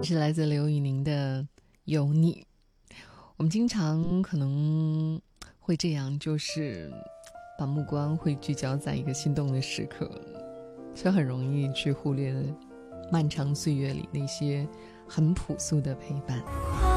是来自刘宇宁的有你。我们经常可能会这样，就是把目光会聚焦在一个心动的时刻，却很容易去忽略漫长岁月里那些很朴素的陪伴。